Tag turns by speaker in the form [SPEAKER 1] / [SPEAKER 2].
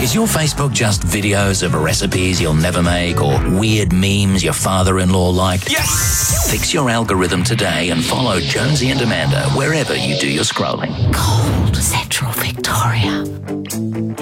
[SPEAKER 1] Is your Facebook just videos of recipes you'll never make or weird memes your father-in-law liked?
[SPEAKER 2] Yes!
[SPEAKER 1] Fix your algorithm today and follow Jonesy and Amanda wherever you do your scrolling.
[SPEAKER 3] Cold Central Victoria.